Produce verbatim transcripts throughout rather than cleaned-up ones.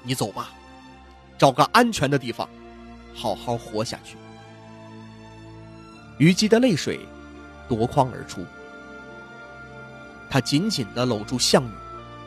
你走吧，找个安全的地方好好活下去。虞姬的泪水夺眶而出，他紧紧地搂住项羽，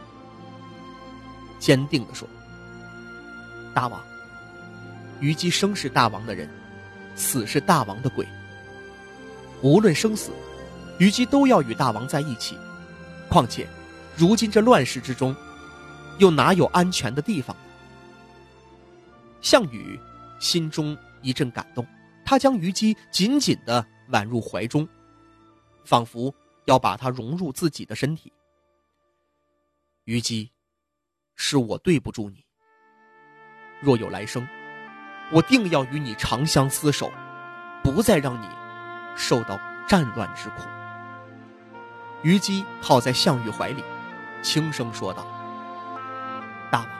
坚定地说：大王，虞姬生是大王的人，死是大王的鬼，无论生死，虞姬都要与大王在一起。况且如今这乱世之中，又哪有安全的地方呢？项羽心中一阵感动，他将虞姬紧紧地挽入怀中，仿佛要把她融入自己的身体。虞姬，是我对不住你，若有来生，我定要与你长相厮守，不再让你受到战乱之苦。虞姬靠在项羽怀里，轻声说道：大王，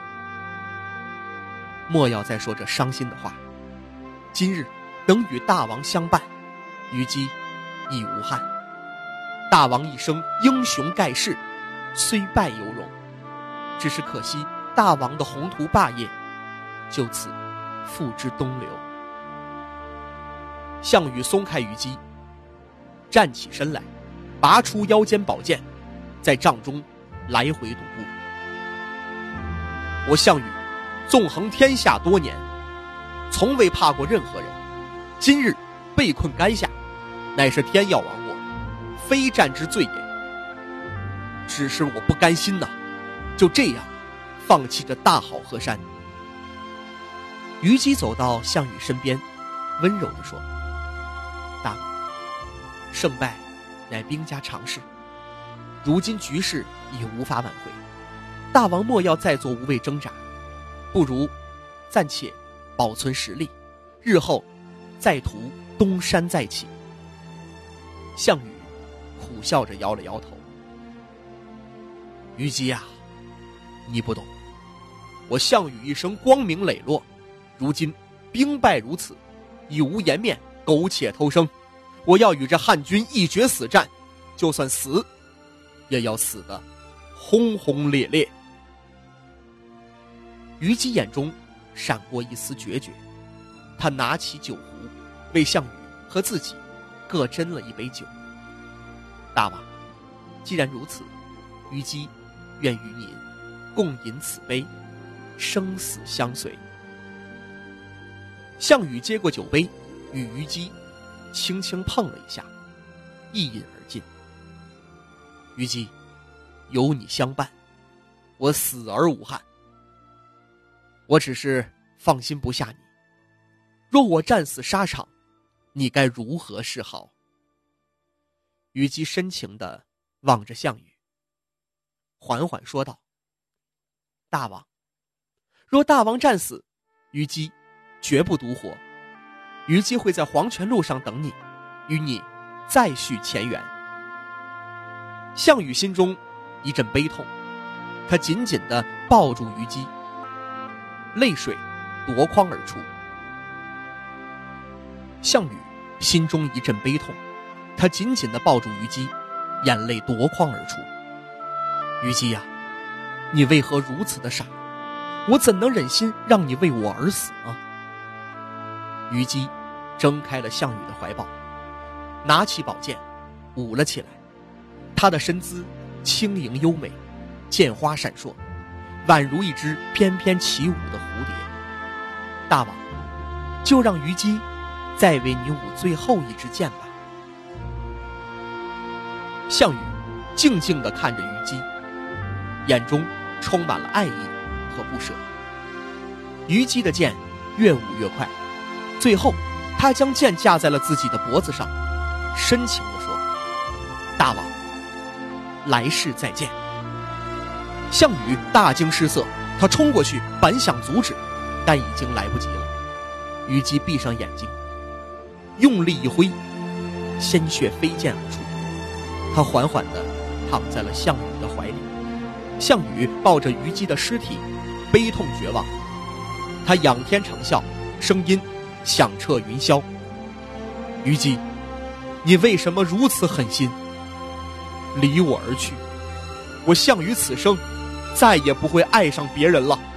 莫要再说这伤心的话，今日能与大王相伴，虞姬亦无憾。大王一生英雄盖世，虽败犹荣，只是可惜大王的宏图霸业就此付之东流。项羽松开虞姬，站起身来，拔出腰间宝剑，在帐中来回独步。我项羽纵横天下多年，从未怕过任何人，今日被困垓下，乃是天要亡我，非战之罪也。只是我不甘心呐，就这样放弃这大好河山。虞姬走到项羽身边，温柔地说：大王，胜败乃兵家常事，如今局势已无法挽回，大王莫要再做无谓挣扎，不如暂且保存实力，日后再图东山再起。项羽苦笑着摇了摇头：虞姬啊，你不懂，我项羽一生光明磊落，如今兵败如此，已无颜面苟且偷生。我要与这汉军一决死战，就算死也要死得轰轰烈烈。虞姬眼中闪过一丝决绝，他拿起酒壶，为项羽和自己各斟了一杯酒。大王，既然如此，虞姬愿与您共饮此杯，生死相随。项羽接过酒杯，与虞姬轻轻碰了一下，一饮而尽。虞姬，有你相伴，我死而无憾。我只是放心不下你，若我战死沙场，你该如何是好？虞姬深情地望着项羽，缓缓说道：大王，若大王战死，虞姬绝不独活，虞姬会在黄泉路上等你，与你再续前缘。项羽心中一阵悲痛，他紧紧地抱住虞姬，泪水夺眶而出。项羽心中一阵悲痛，他紧紧地抱住虞姬，眼泪夺眶而出。虞姬呀，你为何如此的傻？我怎能忍心让你为我而死呢？虞姬挣开了项羽的怀抱，拿起宝剑舞了起来。她的身姿轻盈优美，剑花闪烁，宛如一只翩翩起舞的蝴蝶。大王，就让虞姬再为你舞最后一支箭吧。项羽静静地看着虞姬，眼中充满了爱意和不舍。虞姬的剑越舞越快，最后他将剑架在了自己的脖子上，深情地说：大王，来世再见。项羽大惊失色，他冲过去本想阻止，但已经来不及了。虞姬闭上眼睛，用力一挥，鲜血飞溅而出，他缓缓地躺在了项羽的怀里。项羽抱着虞姬的尸体，悲痛绝望，他仰天长啸，声音响彻云霄：虞姬，你为什么如此狠心？离我而去，我项羽此生再也不会爱上别人了。